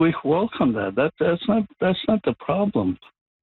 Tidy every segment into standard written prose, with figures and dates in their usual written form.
we welcome that. That's not the problem.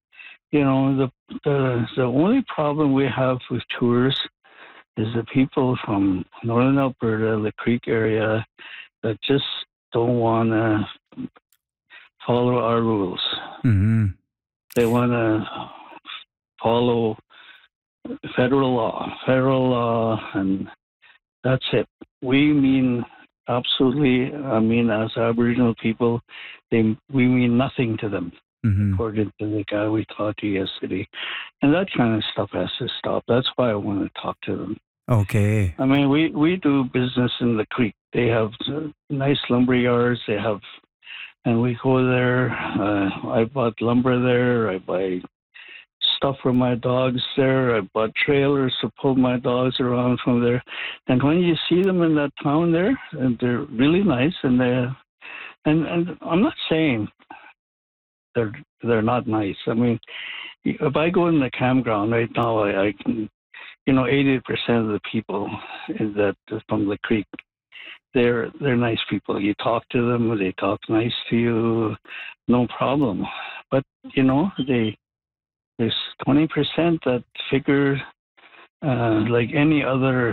The only problem we have with tours is the people from northern Alberta, the Creek area, that just don't want to follow our rules. Mm-hmm. They want to follow federal law, and that's it. We mean absolutely. I mean, as Aboriginal people, we mean nothing to them, Mm-hmm. according to the guy we talked to yesterday. And that kind of stuff has to stop. That's why I want to talk to them. Okay. I mean, we do business in the Creek. They have nice lumber yards. And we go there. I bought lumber there. I buy stuff for my dogs there. I bought trailers to pull my dogs around from there. And when you see them in that town there, and they're really nice, and I'm not saying they're not nice. I mean, if I go in the campground right now, I can, 80% of the people that from the Creek, they're nice people. You talk to them, they talk nice to you, no problem. But there's 20% that figure like any other.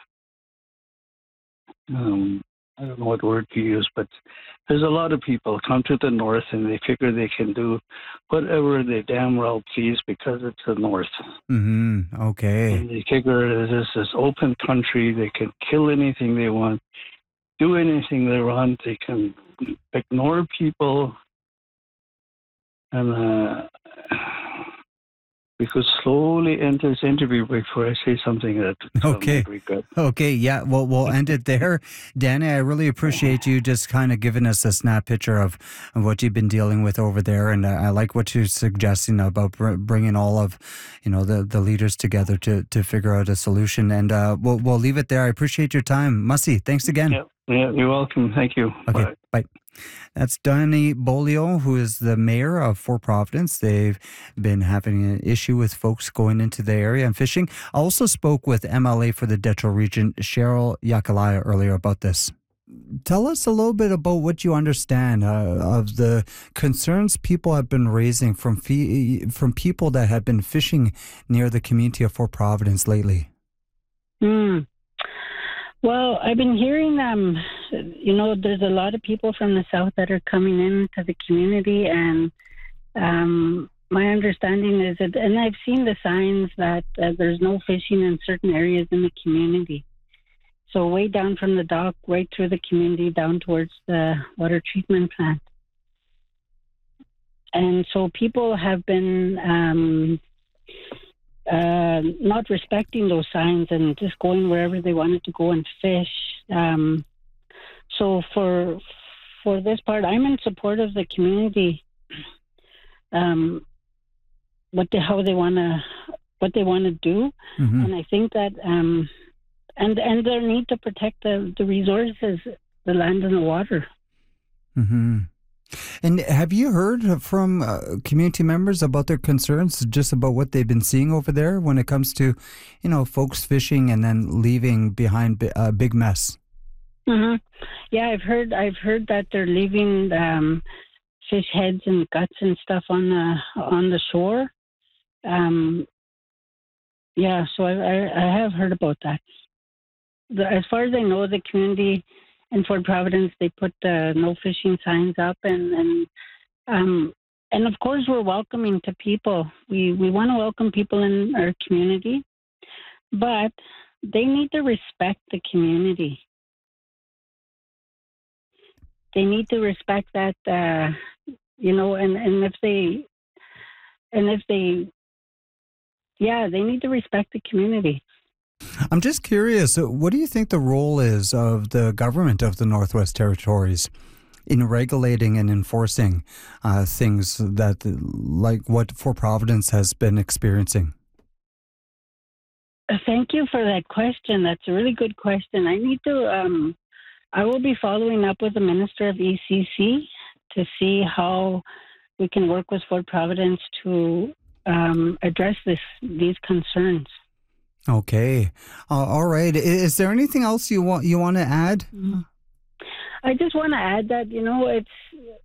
I don't know what word to use, but there's a lot of people come to the north and they figure they can do whatever they damn well please because it's the north. Mm-hmm. Okay. And they figure this is open country. They can kill anything they want, do anything they want. They can ignore people, and we could slowly end this interview before I say something that Okay. I regret. Okay, yeah, well, we'll end it there. Danny, I really appreciate you just kind of giving us a snap picture of what you've been dealing with over there. And I like what you're suggesting about bringing all of, the leaders together to figure out a solution. And we'll leave it there. I appreciate your time. Mussy, thanks again. Yeah, you're welcome. Thank you. Okay, bye. That's Danny Beaulieu, who is the mayor of Fort Providence. They've been having an issue with folks going into the area and fishing. I also spoke with MLA for the Detroit region, Cheryl Yakalaya, earlier about this. Tell us a little bit about what you understand of the concerns people have been raising from people that have been fishing near the community of Fort Providence lately. Well, I've been hearing, there's a lot of people from the south that are coming into the community, and my understanding is that, and I've seen the signs that there's no fishing in certain areas in the community. So way down from the dock, right through the community, down towards the water treatment plant. And so people have been not respecting those signs and just going wherever they wanted to go and fish. So for this part, I'm in support of the community. What they want to do, Mm-hmm. and I think that and their need to protect the resources, the land and the water. Mm-hmm. And have you heard from community members about their concerns, just about what they've been seeing over there when it comes to, folks fishing and then leaving behind a big mess? Mm-hmm. Yeah, I've heard that they're leaving fish heads and guts and stuff on the shore. Yeah, so I have heard about that. As far as I know, the community in Fort Providence, they put no fishing signs up, and of course we're welcoming to people. We want to welcome people in our community, but they need to respect the community. They need to respect that, and if they need to respect the community. I'm just curious, what do you think the role is of the government of the Northwest Territories in regulating and enforcing things that, like what Fort Providence has been experiencing? Thank you for that question. That's a really good question. I will be following up with the Minister of ECC to see how we can work with Fort Providence to address these concerns. Okay. All right. Is there anything else you want to add? I just want to add that,